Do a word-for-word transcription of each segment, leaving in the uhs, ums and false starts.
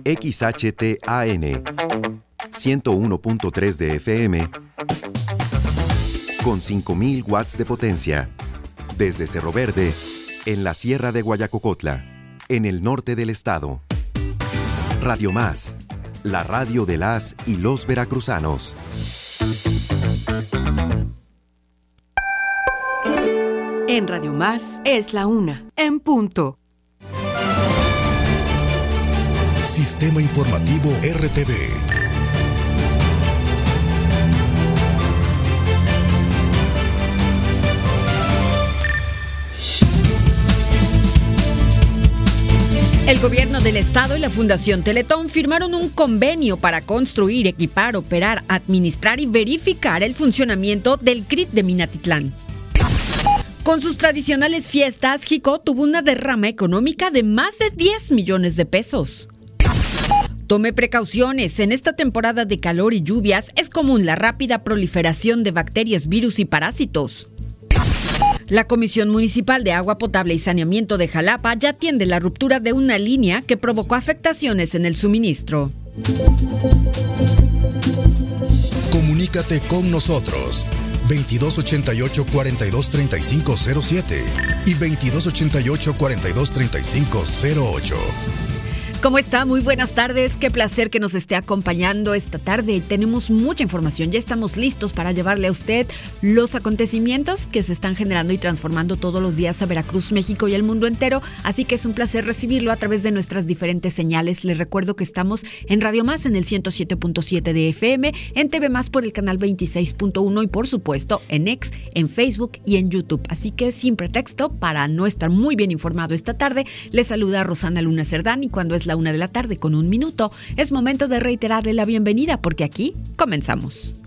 X H T A N ciento uno punto tres de F M con cinco mil watts de potencia. Desde Cerro Verde, en la Sierra de Guayacocotla, en el norte del estado. Radio Más, la radio de las y los veracruzanos. En Radio Más es la una, en punto. Sistema Informativo R T V. El gobierno del estado y la Fundación Teletón firmaron un convenio para construir, equipar, operar, administrar y verificar el funcionamiento del C R I T de Minatitlán. Con sus tradicionales fiestas, Jico tuvo una derrama económica de más de diez millones de pesos. Tome precauciones, en esta temporada de calor y lluvias es común la rápida proliferación de bacterias, virus y parásitos. La Comisión Municipal de Agua Potable y Saneamiento de Jalapa ya atiende la ruptura de una línea que provocó afectaciones en el suministro. Comunícate con nosotros veintidós ochenta y ocho, cuarenta y dos, treinta y cinco cero siete y veintidós ochenta y ocho, cuarenta y dos, treinta y cinco cero ocho. ¿Cómo está? Muy buenas tardes. Qué placer que nos esté acompañando esta tarde. Tenemos mucha información. Ya estamos listos para llevarle a usted los acontecimientos que se están generando y transformando todos los días a Veracruz, México y el mundo entero. Así que es un placer recibirlo a través de nuestras diferentes señales. Les recuerdo que estamos en Radio Más en el ciento siete punto siete de F M, en T V Más por el canal veintiséis punto uno y por supuesto en X, en Facebook y en YouTube. Así que sin pretexto, para no estar muy bien informado esta tarde, les saluda Rosana Luna Cerdán y cuando es la una de la tarde con un minuto, es momento de reiterarle la bienvenida porque aquí comenzamos.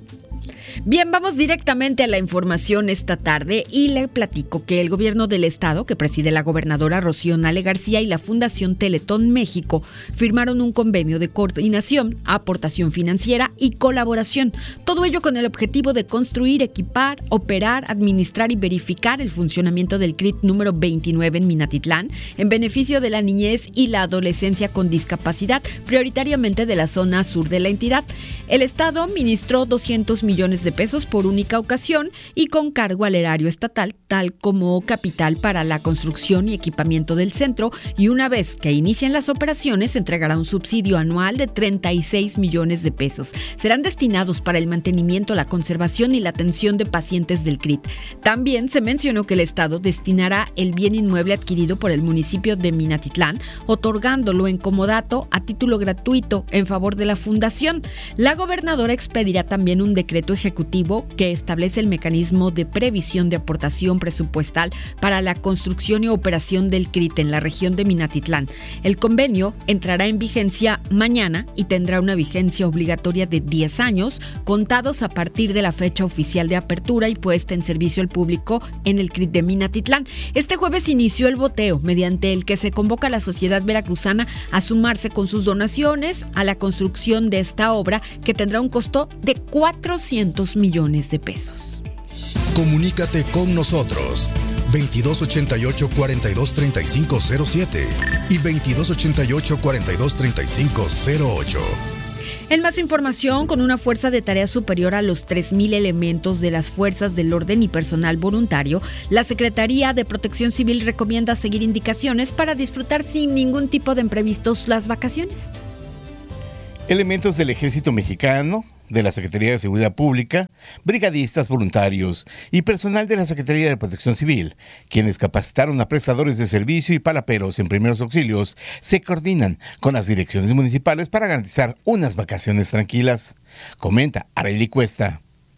Bien, vamos directamente a la información esta tarde y le platico que el gobierno del estado, que preside la gobernadora Rocío Nale García y la Fundación Teletón México, firmaron un convenio de coordinación, aportación financiera y colaboración. Todo ello con el objetivo de construir, equipar, operar, administrar y verificar el funcionamiento del C R I T número veintinueve en Minatitlán, en beneficio de la niñez y la adolescencia con discapacidad, prioritariamente de la zona sur de la entidad. El estado ministró doscientos millones de pesos por única ocasión y con cargo al erario estatal, tal como capital para la construcción y equipamiento del centro, y una vez que inicien las operaciones se entregará un subsidio anual de treinta y seis millones de pesos. Serán destinados para el mantenimiento, la conservación y la atención de pacientes del C R I T. También se mencionó que el estado destinará el bien inmueble adquirido por el municipio de Minatitlán, otorgándolo en comodato a título gratuito en favor de la fundación. La gobernadora expedirá también un decreto ejecutivo que establece el mecanismo de previsión de aportación presupuestal para la construcción y operación del C R I T en la región de Minatitlán. El convenio entrará en vigencia mañana y tendrá una vigencia obligatoria de diez años, contados a partir de la fecha oficial de apertura y puesta en servicio al público en el C R I T de Minatitlán. Este jueves inició el boteo, mediante el que se convoca a la sociedad veracruzana a sumarse con sus donaciones a la construcción de esta obra, que tendrá un costo de cuatrocientos millones de pesos. Comunícate con nosotros veintidós ochenta y ocho, cuarenta y dos, treinta y cinco cero siete y veintidós ochenta y ocho, cuarenta y dos, treinta y cinco cero ocho. En más información, con una fuerza de tarea superior a los tres mil elementos de las fuerzas del orden y personal voluntario, la Secretaría de Protección Civil recomienda seguir indicaciones para disfrutar sin ningún tipo de imprevistos las vacaciones. Elementos del Ejército Mexicano, de la Secretaría de Seguridad Pública, brigadistas voluntarios y personal de la Secretaría de Protección Civil, quienes capacitaron a prestadores de servicio y palaperos en primeros auxilios, se coordinan con las direcciones municipales para garantizar unas vacaciones tranquilas. Comenta Arely Cuesta.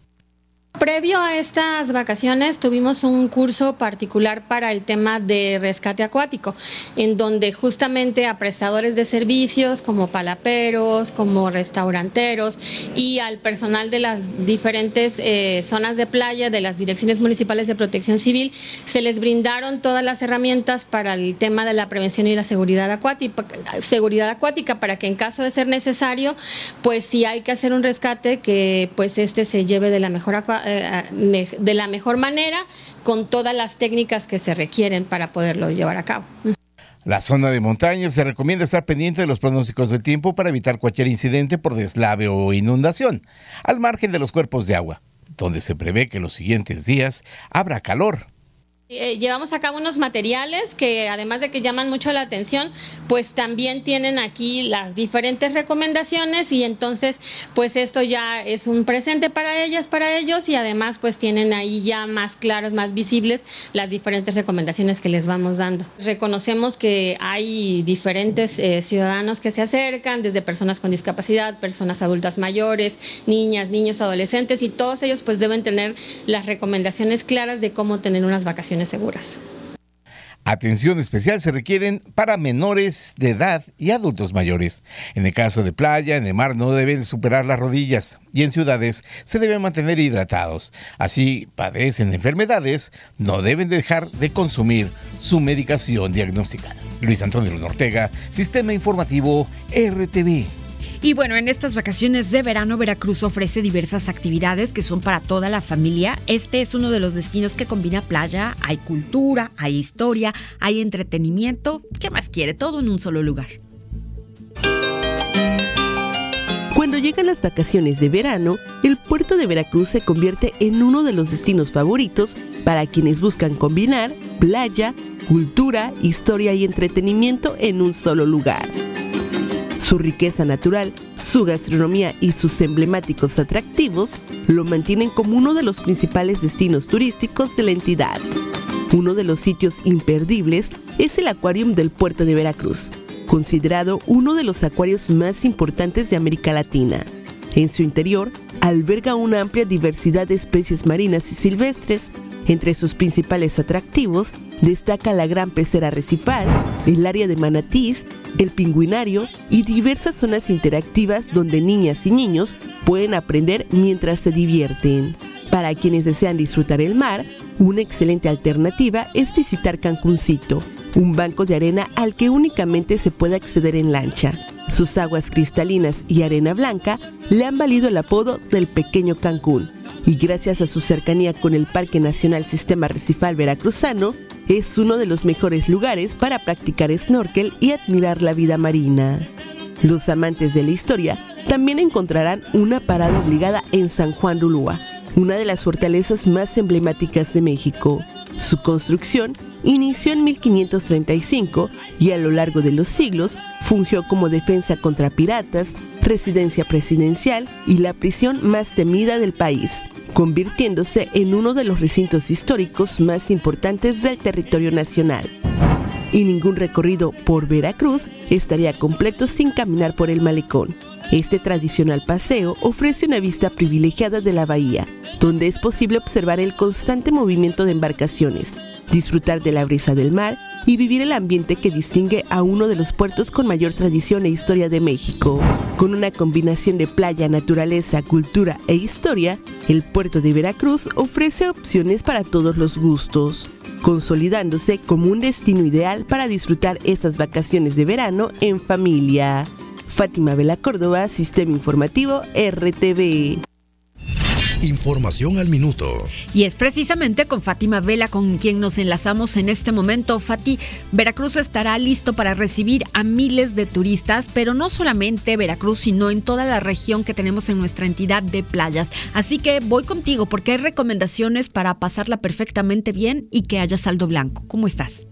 Previo a estas vacaciones tuvimos un curso particular para el tema de rescate acuático, en donde justamente a prestadores de servicios como palaperos, como restauranteros y al personal de las diferentes eh, zonas de playa de las direcciones municipales de protección civil se les brindaron todas las herramientas para el tema de la prevención y la seguridad acuática, seguridad acuática para que en caso de ser necesario, pues si hay que hacer un rescate, que pues este se lleve de la mejor acuática, de la mejor manera, con todas las técnicas que se requieren para poderlo llevar a cabo. La zona de montaña se recomienda estar pendiente de los pronósticos del tiempo para evitar cualquier incidente por deslave o inundación, al margen de los cuerpos de agua, donde se prevé que los siguientes días habrá calor. Eh, llevamos a cabo unos materiales que, además de que llaman mucho la atención, pues también tienen aquí las diferentes recomendaciones, y entonces pues esto ya es un presente para ellas, para ellos, y además pues tienen ahí ya más claros, más visibles las diferentes recomendaciones que les vamos dando. Reconocemos que hay diferentes eh, ciudadanos que se acercan, desde personas con discapacidad, personas adultas mayores, niñas, niños, adolescentes, y todos ellos pues deben tener las recomendaciones claras de cómo tener unas vacaciones seguras. Atención especial se requieren para menores de edad y adultos mayores. En el caso de playa, en el mar no deben superar las rodillas, y en ciudades se deben mantener hidratados. Así padecen enfermedades, no deben dejar de consumir su medicación diagnosticada. Luis Antonio Luna Ortega, Sistema Informativo R T V. Y bueno, en estas vacaciones de verano, Veracruz ofrece diversas actividades que son para toda la familia. Este es uno de los destinos que combina playa, hay cultura, hay historia, hay entretenimiento. ¿Qué más quiere? Todo en un solo lugar. Cuando llegan las vacaciones de verano, el puerto de Veracruz se convierte en uno de los destinos favoritos para quienes buscan combinar playa, cultura, historia y entretenimiento en un solo lugar. Su riqueza natural, su gastronomía y sus emblemáticos atractivos lo mantienen como uno de los principales destinos turísticos de la entidad. Uno de los sitios imperdibles es el Acuarium del Puerto de Veracruz, considerado uno de los acuarios más importantes de América Latina. En su interior alberga una amplia diversidad de especies marinas y silvestres. Entre sus principales atractivos destaca la gran pecera arrecifal, el área de manatís, el pingüinario y diversas zonas interactivas donde niñas y niños pueden aprender mientras se divierten. Para quienes desean disfrutar el mar, una excelente alternativa es visitar Cancuncito, un banco de arena al que únicamente se puede acceder en lancha. Sus aguas cristalinas y arena blanca le han valido el apodo del Pequeño Cancún, y gracias a su cercanía con el Parque Nacional Sistema Arrecifal Veracruzano, es uno de los mejores lugares para practicar snorkel y admirar la vida marina. Los amantes de la historia también encontrarán una parada obligada en San Juan de Ulúa, una de las fortalezas más emblemáticas de México. Su construcción inició en mil quinientos treinta y cinco y a lo largo de los siglos fungió como defensa contra piratas, residencia presidencial y la prisión más temida del país, convirtiéndose en uno de los recintos históricos más importantes del territorio nacional. Y ningún recorrido por Veracruz estaría completo sin caminar por el malecón. Este tradicional paseo ofrece una vista privilegiada de la bahía, donde es posible observar el constante movimiento de embarcaciones, disfrutar de la brisa del mar y vivir el ambiente que distingue a uno de los puertos con mayor tradición e historia de México. Con una combinación de playa, naturaleza, cultura e historia, el puerto de Veracruz ofrece opciones para todos los gustos, consolidándose como un destino ideal para disfrutar estas vacaciones de verano en familia. Fátima Vela Córdoba, Sistema Informativo R T V. Información al minuto. Y es precisamente con Fátima Vela con quien nos enlazamos en este momento. Fati, Veracruz estará listo para recibir a miles de turistas, pero no solamente Veracruz, sino en toda la región que tenemos en nuestra entidad de playas. Así que voy contigo porque hay recomendaciones para pasarla perfectamente bien y que haya saldo blanco. ¿Cómo estás?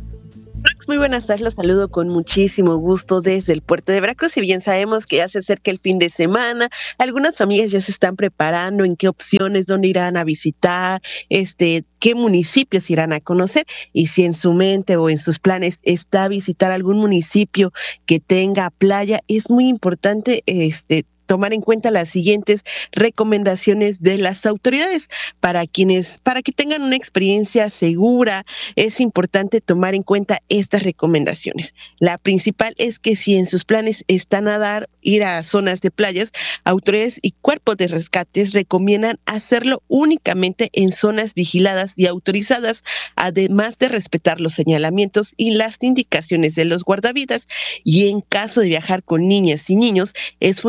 Muy buenas tardes, los saludo con muchísimo gusto desde el puerto de Veracruz. Y bien sabemos que ya se acerca el fin de semana, algunas familias ya se están preparando en qué opciones, dónde irán a visitar, este, qué municipios irán a conocer, y si en su mente o en sus planes está visitar algún municipio que tenga playa, es muy importante este tomar en cuenta las siguientes recomendaciones de las autoridades. Para quienes, para que tengan una experiencia segura, es importante tomar en cuenta estas recomendaciones. La principal es que si en sus planes está nadar, ir a zonas de playas, autoridades y cuerpos de rescates recomiendan hacerlo únicamente en zonas vigiladas y autorizadas, además de respetar los señalamientos y las indicaciones de los guardavidas. Y en caso de viajar con niñas y niños, es fundamental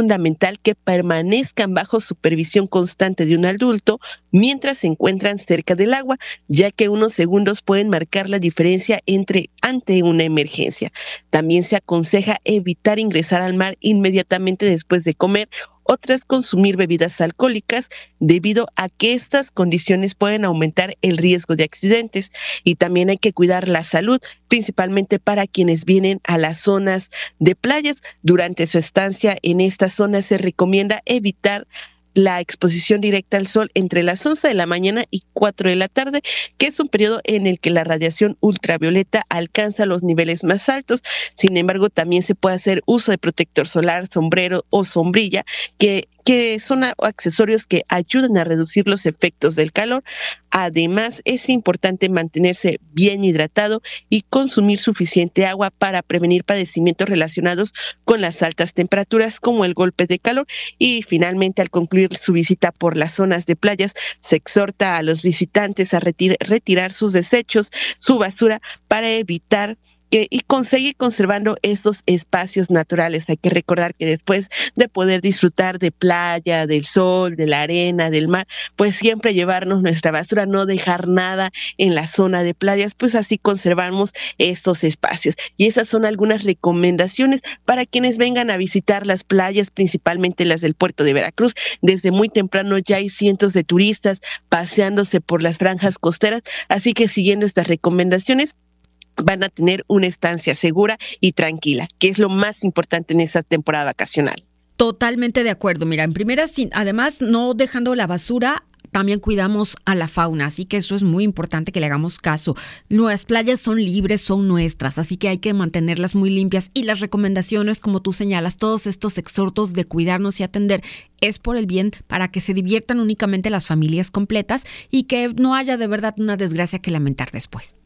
fundamental que permanezcan bajo supervisión constante de un adulto mientras se encuentran cerca del agua, ya que unos segundos pueden marcar la diferencia entre ante una emergencia. También se aconseja evitar ingresar al mar inmediatamente después de comer o tras consumir bebidas alcohólicas, debido a que estas condiciones pueden aumentar el riesgo de accidentes. Y también hay que cuidar la salud, principalmente para quienes vienen a las zonas de playas. Durante su estancia en esta zona se recomienda evitar la exposición directa al sol entre las once de la mañana y cuatro de la tarde, que es un periodo en el que la radiación ultravioleta alcanza los niveles más altos. Sin embargo, también se puede hacer uso de protector solar, sombrero o sombrilla, que que son accesorios que ayudan a reducir los efectos del calor. Además, es importante mantenerse bien hidratado y consumir suficiente agua para prevenir padecimientos relacionados con las altas temperaturas, como el golpe de calor. Y finalmente, al concluir su visita por las zonas de playas, se exhorta a los visitantes a retir- retirar sus desechos, su basura, para evitar Que, y conseguir conservando estos espacios naturales. Hay que recordar que después de poder disfrutar de playa, del sol, de la arena, del mar, pues siempre llevarnos nuestra basura, no dejar nada en la zona de playas, pues así conservamos estos espacios. Y esas son algunas recomendaciones para quienes vengan a visitar las playas, principalmente las del puerto de Veracruz. Desde muy temprano ya hay cientos de turistas paseándose por las franjas costeras, así que siguiendo estas recomendaciones, van a tener una estancia segura y tranquila, que es lo más importante en esta temporada vacacional. Totalmente de acuerdo. Mira, en primera, sin, además, no dejando la basura, también cuidamos a la fauna, así que eso es muy importante que le hagamos caso. Nuestras playas son libres, son nuestras, así que hay que mantenerlas muy limpias, y las recomendaciones, como tú señalas, todos estos exhortos de cuidarnos y atender, es por el bien, para que se diviertan únicamente las familias completas y que no haya de verdad una desgracia que lamentar después.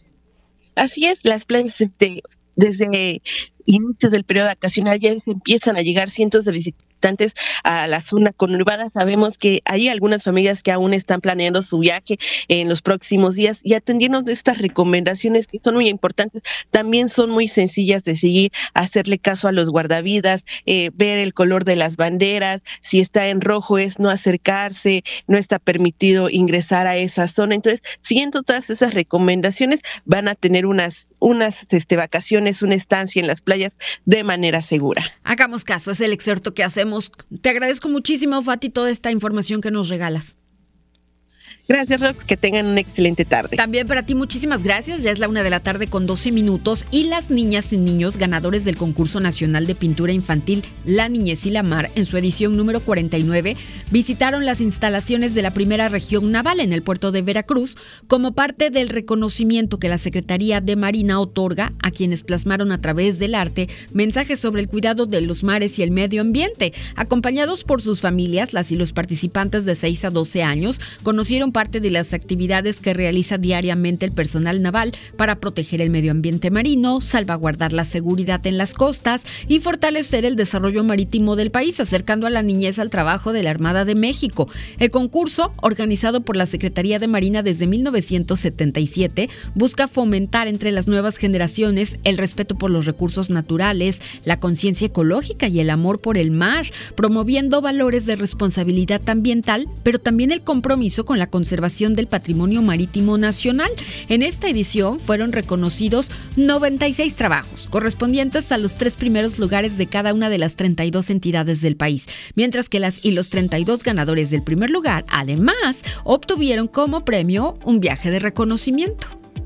Así es, las playas de, desde inicios del periodo vacacional ya empiezan a llegar cientos de visitantes a la zona conurbada. Sabemos que hay algunas familias que aún están planeando su viaje en los próximos días, y atendiendo de estas recomendaciones que son muy importantes, también son muy sencillas de seguir, hacerle caso a los guardavidas, eh, ver el color de las banderas, si está en rojo es no acercarse, no está permitido ingresar a esa zona. Entonces, siguiendo todas esas recomendaciones, van a tener unas, unas este, vacaciones, una estancia en las playas de manera segura. Hagamos caso, es el exhorto que hacemos. Te agradezco muchísimo, Fati, toda esta información que nos regalas. Gracias, Rox, que tengan una excelente tarde. También para ti, muchísimas gracias. Ya es la una de la tarde con doce minutos, y las niñas y niños ganadores del Concurso Nacional de Pintura Infantil La Niñez y la Mar, en su edición número cuarenta y nueve, visitaron las instalaciones de la primera región naval en el puerto de Veracruz como parte del reconocimiento que la Secretaría de Marina otorga a quienes plasmaron a través del arte mensajes sobre el cuidado de los mares y el medio ambiente. Acompañados por sus familias, las y los participantes de seis a doce años conocieron parte de las actividades que realiza diariamente el personal naval para proteger el medio ambiente marino, salvaguardar la seguridad en las costas y fortalecer el desarrollo marítimo del país, acercando a la niñez al trabajo de la Armada de México. El concurso, organizado por la Secretaría de Marina desde mil novecientos setenta y siete, busca fomentar entre las nuevas generaciones el respeto por los recursos naturales, la conciencia ecológica y el amor por el mar, promoviendo valores de responsabilidad ambiental, pero también el compromiso con la conservación del patrimonio marítimo nacional. En esta edición fueron reconocidos noventa y seis trabajos, correspondientes a los tres primeros lugares de cada una de las treinta y dos entidades del país, mientras que las y los treinta y dos ganadores del primer lugar, además, obtuvieron como premio un viaje de reconocimiento.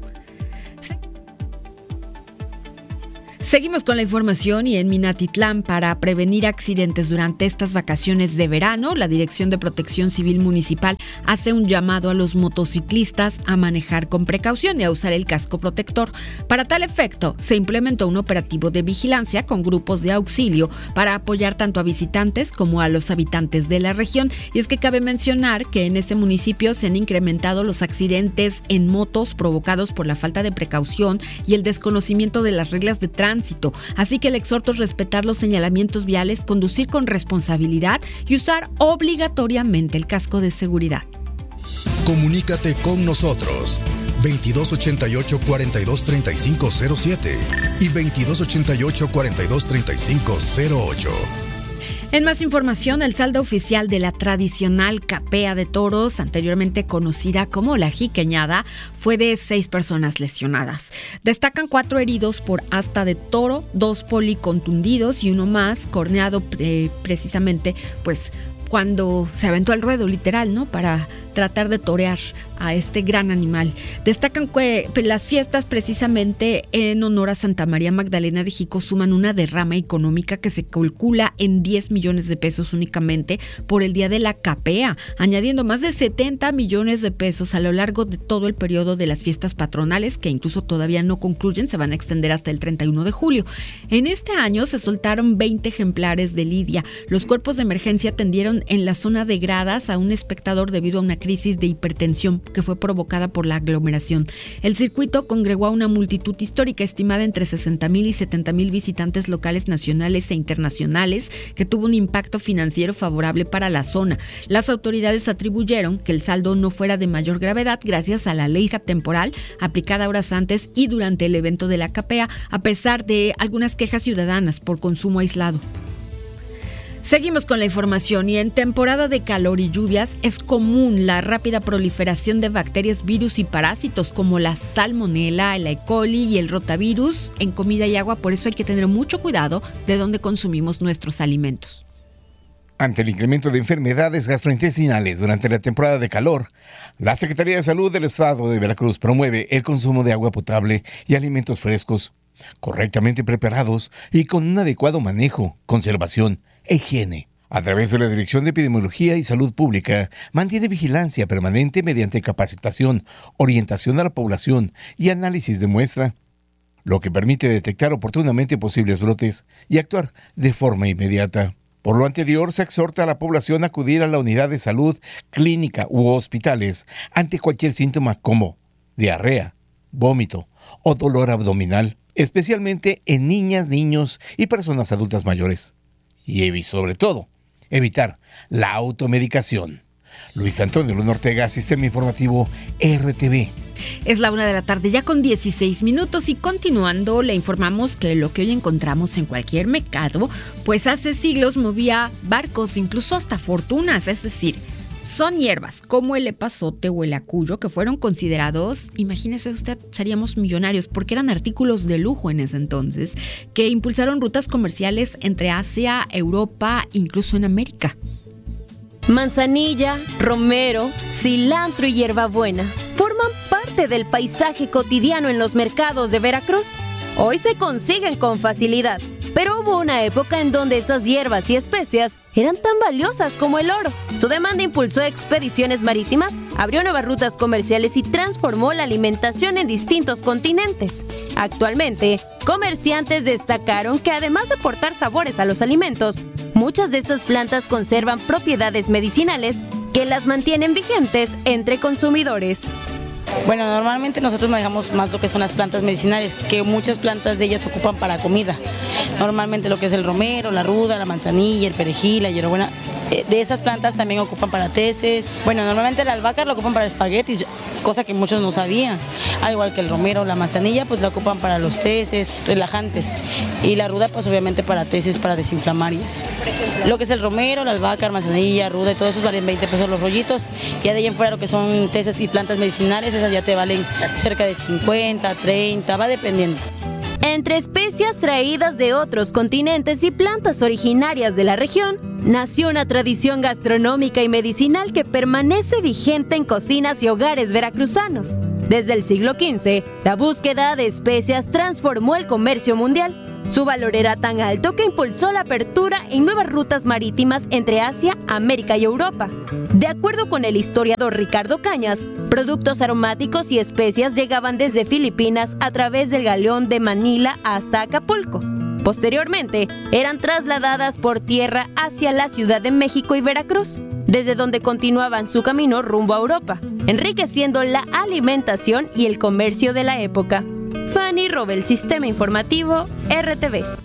Seguimos con la información, y en Minatitlán, para prevenir accidentes durante estas vacaciones de verano, la Dirección de Protección Civil Municipal hace un llamado a los motociclistas a manejar con precaución y a usar el casco protector. Para tal efecto, se implementó un operativo de vigilancia con grupos de auxilio para apoyar tanto a visitantes como a los habitantes de la región. Y es que cabe mencionar que en este municipio se han incrementado los accidentes en motos provocados por la falta de precaución y el desconocimiento de las reglas de tránsito. Así que el exhorto es respetar los señalamientos viales, conducir con responsabilidad y usar obligatoriamente el casco de seguridad. Comunícate con nosotros veintidós ochenta y ocho, cuarenta y dos, treinta y cinco cero siete y veintidós ochenta y ocho, cuarenta y dos, treinta y cinco cero ocho. En más información, el saldo oficial de la tradicional capea de toros, anteriormente conocida como la jiqueñada, fue de seis personas lesionadas. Destacan cuatro heridos por asta de toro, dos policontundidos y uno más corneado eh, precisamente pues cuando se aventó al ruedo, literal, ¿no? Para tratar de torear a este gran animal. Destacan que las fiestas precisamente en honor a Santa María Magdalena de Jico suman una derrama económica que se calcula en diez millones de pesos únicamente por el día de la capea, añadiendo más de setenta millones de pesos a lo largo de todo el periodo de las fiestas patronales, que incluso todavía no concluyen, se van a extender hasta el treinta y uno de julio. En este año se soltaron veinte ejemplares de lidia. Los cuerpos de emergencia atendieron en la zona de gradas a un espectador debido a una crisis de hipertensión que fue provocada por la aglomeración. El circuito congregó a una multitud histórica estimada entre sesenta mil y setenta mil visitantes locales, nacionales e internacionales, que tuvo un impacto financiero favorable para la zona. Las autoridades atribuyeron que el saldo no fuera de mayor gravedad gracias a la ley temporal aplicada horas antes y durante el evento de la capea, a pesar de algunas quejas ciudadanas por consumo aislado. Seguimos con la información y en temporada de calor y lluvias es común la rápida proliferación de bacterias, virus y parásitos como la salmonela, el E. coli y el rotavirus en comida y agua. Por eso hay que tener mucho cuidado de dónde consumimos nuestros alimentos. Ante el incremento de enfermedades gastrointestinales durante la temporada de calor, la Secretaría de Salud del Estado de Veracruz promueve el consumo de agua potable y alimentos frescos, correctamente preparados y con un adecuado manejo, conservación e higiene. A través de la Dirección de Epidemiología y Salud Pública, mantiene vigilancia permanente mediante capacitación, orientación a la población y análisis de muestra, lo que permite detectar oportunamente posibles brotes y actuar de forma inmediata. Por lo anterior, se exhorta a la población a acudir a la unidad de salud, clínica u hospitales ante cualquier síntoma como diarrea, vómito o dolor abdominal, especialmente en niñas, niños y personas adultas mayores. Y sobre todo, evitar la automedicación. Luis Antonio Luna Ortega, Sistema Informativo R T V. Es la una de la tarde ya con dieciséis minutos y continuando le informamos que lo que hoy encontramos en cualquier mercado, pues hace siglos movía barcos, incluso hasta fortunas, es decir, son hierbas como el epazote o el acuyo que fueron considerados, imagínese usted, seríamos millonarios porque eran artículos de lujo en ese entonces, que impulsaron rutas comerciales entre Asia, Europa, incluso en América. Manzanilla, romero, cilantro y hierbabuena forman parte del paisaje cotidiano en los mercados de Veracruz. Hoy se consiguen con facilidad, pero hubo una época en donde estas hierbas y especias eran tan valiosas como el oro. Su demanda impulsó expediciones marítimas, abrió nuevas rutas comerciales y transformó la alimentación en distintos continentes. Actualmente, comerciantes destacaron que además de aportar sabores a los alimentos, muchas de estas plantas conservan propiedades medicinales que las mantienen vigentes entre consumidores. Bueno, normalmente nosotros manejamos más lo que son las plantas medicinales, que muchas plantas de ellas se ocupan para comida. Normalmente lo que es el romero, la ruda, la manzanilla, el perejil, la hierbabuena, de esas plantas también ocupan para teces. Bueno, normalmente el albahaca lo ocupan para espaguetis, cosa que muchos no sabían. Al igual que el romero, la manzanilla, pues la ocupan para los teces, relajantes. Y la ruda, pues obviamente para teces, para desinflamar y eso. Lo que es el romero, la albahaca, la manzanilla, ruda y todo eso valen veinte pesos los rollitos. Ya de ahí en fuera lo que son teces y plantas medicinales, esas ya te valen cerca de cincuenta, treinta, va dependiendo. Entre especias traídas de otros continentes y plantas originarias de la región, nació una tradición gastronómica y medicinal que permanece vigente en cocinas y hogares veracruzanos. Desde el siglo quince, la búsqueda de especias transformó el comercio mundial. Su valor era tan alto que impulsó la apertura en nuevas rutas marítimas entre Asia, América y Europa. De acuerdo con el historiador Ricardo Cañas, productos aromáticos y especias llegaban desde Filipinas a través del galeón de Manila hasta Acapulco. Posteriormente, eran trasladadas por tierra hacia la Ciudad de México y Veracruz, desde donde continuaban su camino rumbo a Europa, enriqueciendo la alimentación y el comercio de la época. Fanny Robel, Sistema Informativo R T V.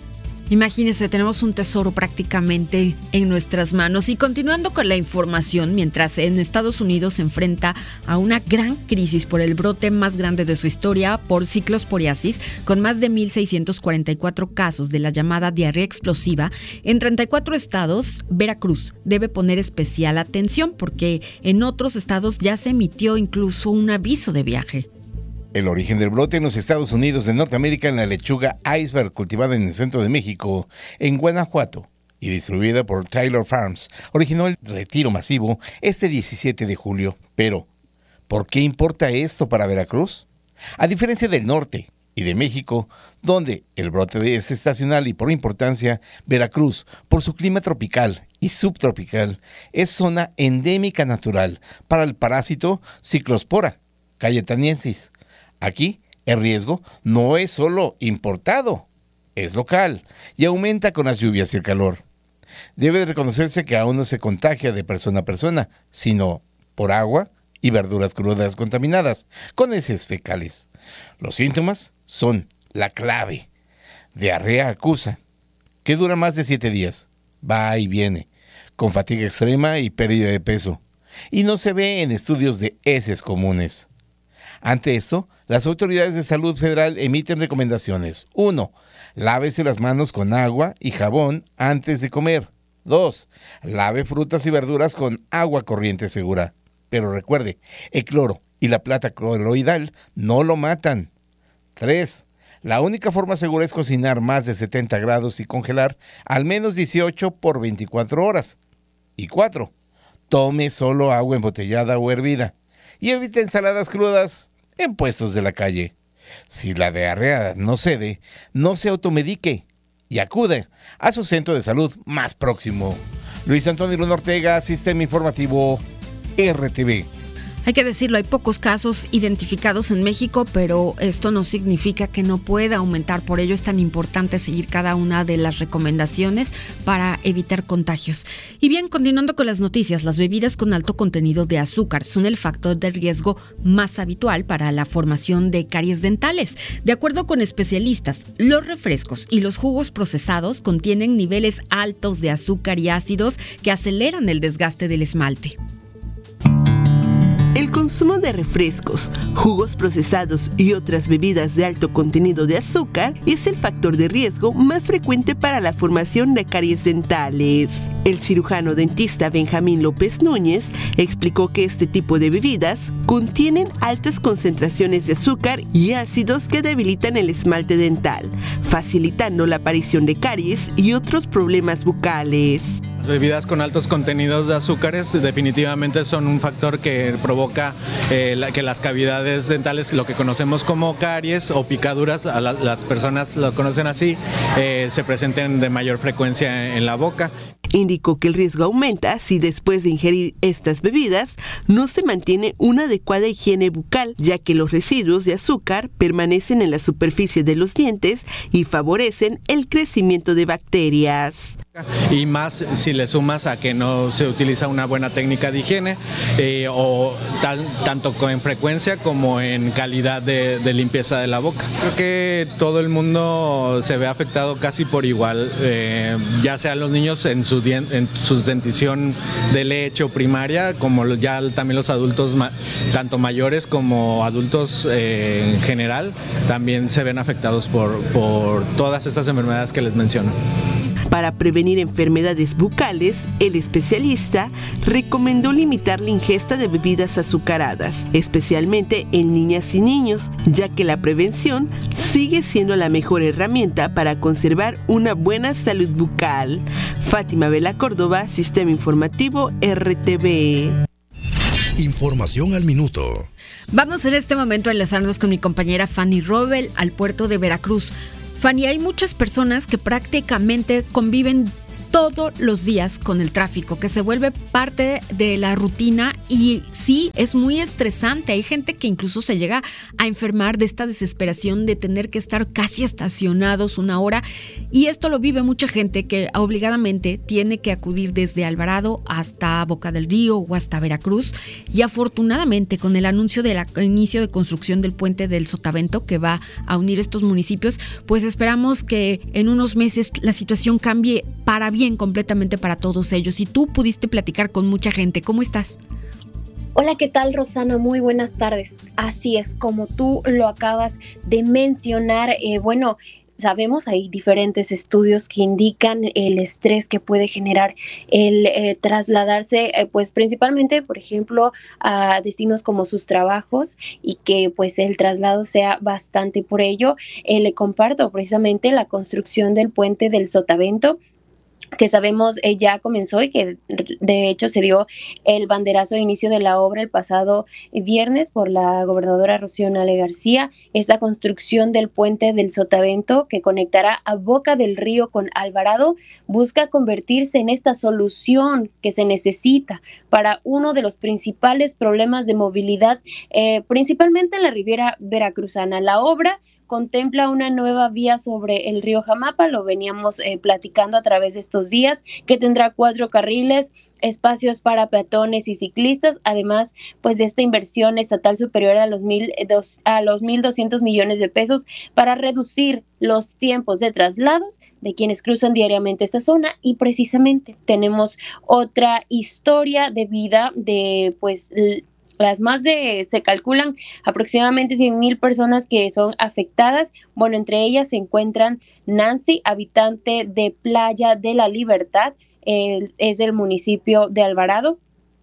Imagínense, tenemos un tesoro prácticamente en nuestras manos. Y continuando con la información, mientras en Estados Unidos se enfrenta a una gran crisis por el brote más grande de su historia por ciclosporiasis, con más de mil seiscientos cuarenta y cuatro casos de la llamada diarrea explosiva, en treinta y cuatro estados, Veracruz debe poner especial atención porque en otros estados ya se emitió incluso un aviso de viaje. El origen del brote en los Estados Unidos de Norteamérica en la lechuga iceberg cultivada en el centro de México, en Guanajuato, y distribuida por Taylor Farms, originó el retiro masivo este diecisiete de julio. Pero, ¿por qué importa esto para Veracruz? A diferencia del norte y de México, donde el brote es estacional y por importancia, Veracruz, por su clima tropical y subtropical, es zona endémica natural para el parásito Cyclospora cayetaniensis. Aquí, el riesgo no es solo importado, es local y aumenta con las lluvias y el calor. Debe reconocerse que aún no se contagia de persona a persona, sino por agua y verduras crudas contaminadas con heces fecales. Los síntomas son la clave. Diarrea acusa, que dura más de siete días, va y viene, con fatiga extrema y pérdida de peso, y no se ve en estudios de heces comunes. Ante esto, las autoridades de salud federal emiten recomendaciones. uno. Lávese las manos con agua y jabón antes de comer. dos. Lave frutas y verduras con agua corriente segura. Pero recuerde, el cloro y la plata coloidal no lo matan. tres. La única forma segura es cocinar más de setenta grados y congelar al menos dieciocho por veinticuatro horas. Y cuatro. Tome solo agua embotellada o hervida. Y evite ensaladas crudas en puestos de la calle. Si la diarrea no cede, no se automedique y acude a su centro de salud más próximo. Luis Antonio Luna Ortega, Sistema Informativo R T V. Hay que decirlo, hay pocos casos identificados en México, pero esto no significa que no pueda aumentar. Por ello es tan importante seguir cada una de las recomendaciones para evitar contagios. Y bien, continuando con las noticias, las bebidas con alto contenido de azúcar son el factor de riesgo más habitual para la formación de caries dentales. De acuerdo con especialistas, los refrescos y los jugos procesados contienen niveles altos de azúcar y ácidos que aceleran el desgaste del esmalte. El consumo de refrescos, jugos procesados y otras bebidas de alto contenido de azúcar es el factor de riesgo más frecuente para la formación de caries dentales. El cirujano dentista Benjamín López Núñez explicó que este tipo de bebidas contienen altas concentraciones de azúcar y ácidos que debilitan el esmalte dental, facilitando la aparición de caries y otros problemas bucales. Las bebidas con altos contenidos de azúcares definitivamente son un factor que provoca eh, la, que las cavidades dentales, lo que conocemos como caries o picaduras, a la, las personas lo conocen así, eh, se presenten de mayor frecuencia en la boca. Indicó que el riesgo aumenta si después de ingerir estas bebidas no se mantiene una adecuada higiene bucal, ya que los residuos de azúcar permanecen en la superficie de los dientes y favorecen el crecimiento de bacterias. Y más si le sumas a que no se utiliza una buena técnica de higiene eh, o tal, tanto en frecuencia como en calidad de, de limpieza de la boca. Creo que todo el mundo se ve afectado casi por igual, eh, ya sean los niños en su, dien, en su dentición de leche o primaria, como ya también los adultos, tanto mayores como adultos eh, en general, también se ven afectados por, por todas estas enfermedades que les menciono. Para prevenir enfermedades bucales, el especialista recomendó limitar la ingesta de bebidas azucaradas, especialmente en niñas y niños, ya que la prevención sigue siendo la mejor herramienta para conservar una buena salud bucal. Fátima Vela Córdoba, Sistema Informativo R T V. Información al minuto. Vamos en este momento a enlazarnos con mi compañera Fanny Robel al puerto de Veracruz. Fanny, hay muchas personas que prácticamente conviven todos los días con el tráfico, que se vuelve parte de la rutina y sí, es muy estresante. Hay gente que incluso se llega a enfermar de esta desesperación de tener que estar casi estacionados una hora, y esto lo vive mucha gente que obligadamente tiene que acudir desde Alvarado hasta Boca del Río o hasta Veracruz, y afortunadamente con el anuncio del inicio de construcción del puente del Sotavento que va a unir estos municipios, pues esperamos que en unos meses la situación cambie para bien completamente para todos ellos. Y tú pudiste platicar con mucha gente. ¿Cómo estás? Hola, ¿qué tal, Rosana? Muy buenas tardes. Así es, como tú lo acabas de mencionar, eh, bueno, sabemos, hay diferentes estudios que indican el estrés que puede generar el eh, trasladarse, eh, pues principalmente, por ejemplo, a destinos como sus trabajos, y que pues el traslado sea bastante. Por ello, eh, le comparto precisamente la construcción del puente del Sotavento, que sabemos eh, ya comenzó y que de hecho se dio el banderazo de inicio de la obra el pasado viernes por la gobernadora Rocío Nale García. Esta construcción del puente del Sotavento, que conectará a Boca del Río con Alvarado, busca convertirse en esta solución que se necesita para uno de los principales problemas de movilidad, eh, principalmente en la Riviera Veracruzana. La obra contempla una nueva vía sobre el río Jamapa, lo veníamos eh, platicando a través de estos días, que tendrá cuatro carriles, espacios para peatones y ciclistas, además pues de esta inversión estatal superior a los mil dos, a los mil doscientos millones de pesos para reducir los tiempos de traslados de quienes cruzan diariamente esta zona. Y precisamente tenemos otra historia de vida de pues las más de, se calculan aproximadamente cien mil personas que son afectadas. Bueno, entre ellas se encuentran Nancy, habitante de Playa de la Libertad, es, es del municipio de Alvarado.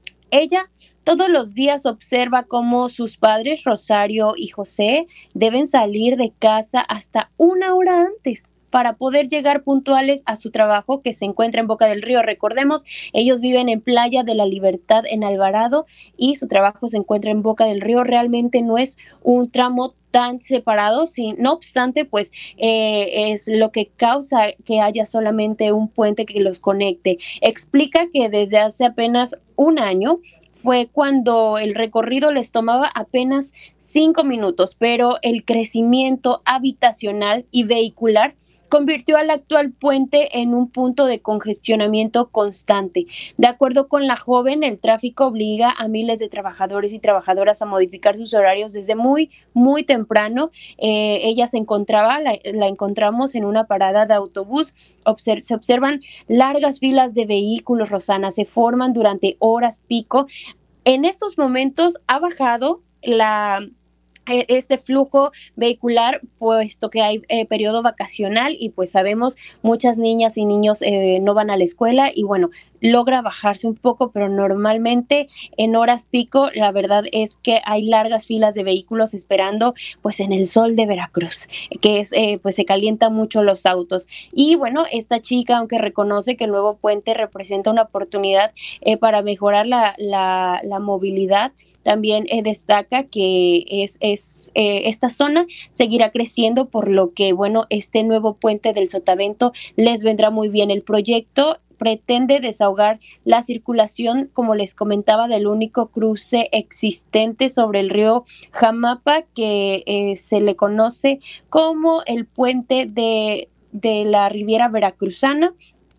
Ella todos los días observa cómo sus padres, Rosario y José, deben salir de casa hasta una hora antes para poder llegar puntuales a su trabajo, que se encuentra en Boca del Río. Recordemos, ellos viven en Playa de la Libertad en Alvarado y su trabajo se encuentra en Boca del Río. Realmente no es un tramo tan separado, sí, no obstante, pues eh, es lo que causa que haya solamente un puente que los conecte. Explica que desde hace apenas un año fue cuando el recorrido les tomaba apenas cinco minutos, pero el crecimiento habitacional y vehicular convirtió al actual puente en un punto de congestionamiento constante. De acuerdo con la joven, el tráfico obliga a miles de trabajadores y trabajadoras a modificar sus horarios desde muy, muy temprano. Eh, ella se encontraba, la, la encontramos en una parada de autobús. Obser- se observan largas filas de vehículos, Rosana, se forman durante horas pico. En estos momentos ha bajado la... este flujo vehicular, puesto que hay eh, periodo vacacional y pues sabemos muchas niñas y niños eh, no van a la escuela y bueno, logra bajarse un poco, pero normalmente en horas pico la verdad es que hay largas filas de vehículos esperando pues en el sol de Veracruz, que es eh, pues se calientan mucho los autos. Y bueno, esta chica, aunque reconoce que el nuevo puente representa una oportunidad eh, para mejorar la, la, la movilidad, también eh, destaca que es, es eh, esta zona seguirá creciendo, por lo que, bueno, este nuevo puente del Sotavento les vendrá muy bien. El proyecto pretende desahogar la circulación, como les comentaba, del único cruce existente sobre el río Jamapa, que eh, se le conoce como el puente de, de la Riviera Veracruzana.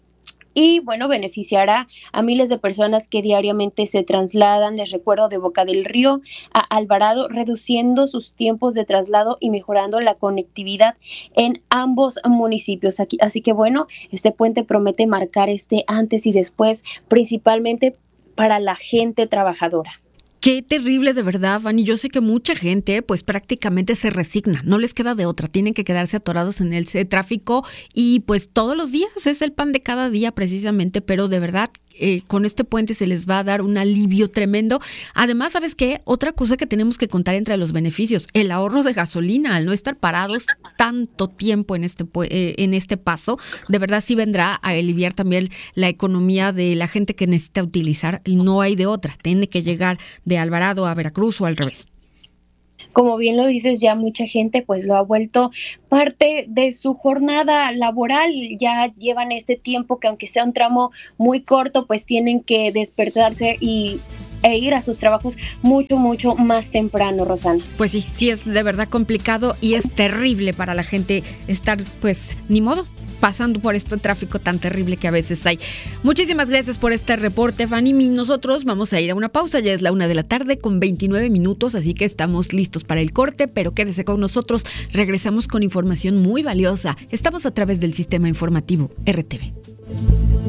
Y bueno, beneficiará a miles de personas que diariamente se trasladan, les recuerdo, de Boca del Río a Alvarado, reduciendo sus tiempos de traslado y mejorando la conectividad en ambos municipios. Aquí, así que bueno, este puente promete marcar este antes y después, principalmente para la gente trabajadora. Qué terrible, de verdad, Vani. Yo sé que mucha gente pues prácticamente se resigna, no les queda de otra, tienen que quedarse atorados en el tráfico y pues todos los días es el pan de cada día precisamente, pero de verdad eh, con este puente se les va a dar un alivio tremendo. Además, ¿sabes qué? Otra cosa que tenemos que contar entre los beneficios, el ahorro de gasolina, al no estar parados tanto tiempo en este, eh, en este paso, de verdad sí vendrá a aliviar también la economía de la gente que necesita utilizar y no hay de otra, tiene que llegar de Alvarado a Veracruz o al revés. Como bien lo dices, ya mucha gente pues lo ha vuelto parte de su jornada laboral, ya llevan este tiempo que aunque sea un tramo muy corto, pues tienen que despertarse y e ir a sus trabajos mucho, mucho más temprano, Rosana. Pues sí, sí es de verdad complicado y es terrible para la gente estar, pues, ni modo, pasando por este tráfico tan terrible que a veces hay. Muchísimas gracias por este reporte, Fanny. Nosotros vamos a ir a una pausa, ya es la una de la tarde con veintinueve minutos, así que estamos listos para el corte, pero quédese con nosotros, regresamos con información muy valiosa. Estamos a través del Sistema Informativo R T V.